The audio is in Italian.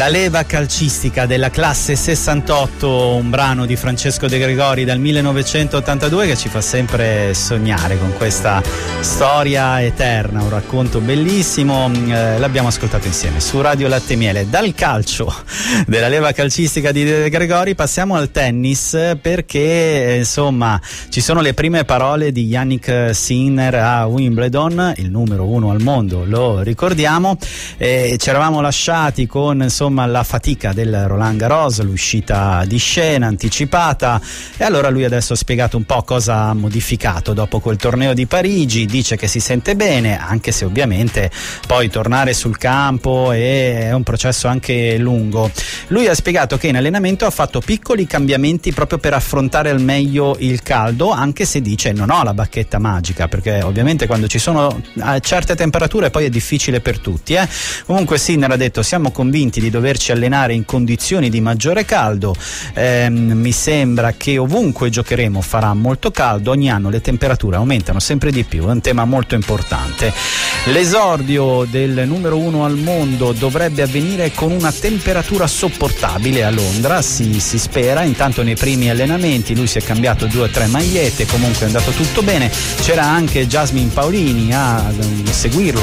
La leva calcistica della classe 68, un brano di Francesco De Gregori dal 1982 che ci fa sempre sognare con questa storia eterna, un racconto bellissimo. L'abbiamo ascoltato insieme su Radio Latte e Miele. Dal calcio della leva calcistica di De Gregori passiamo al tennis, perché insomma ci sono le prime parole di Jannik Sinner a Wimbledon, il numero 1 al mondo, lo ricordiamo. Ci eravamo lasciati con insomma la fatica del Roland Garros, l'uscita di scena anticipata, e allora lui adesso ha spiegato un po' cosa ha modificato dopo quel torneo di Parigi. Dice che si sente bene, anche se ovviamente poi tornare sul campo è un processo anche lungo. Lui ha spiegato che in allenamento ha fatto piccoli cambiamenti proprio per affrontare al meglio il caldo, anche se dice non ho la bacchetta magica, perché ovviamente quando ci sono a certe temperature poi è difficile per tutti. Comunque Sinner ha detto: siamo convinti di doverci allenare in condizioni di maggiore caldo, mi sembra che ovunque giocheremo farà molto caldo, ogni anno le temperature aumentano sempre di più, è un tema molto importante. L'esordio del numero 1 al mondo dovrebbe avvenire con una temperatura sopportabile a Londra, si spera. Intanto nei primi allenamenti lui si è cambiato 2 o 3 magliette, comunque è andato tutto bene. C'era anche Jasmine Paolini a seguirlo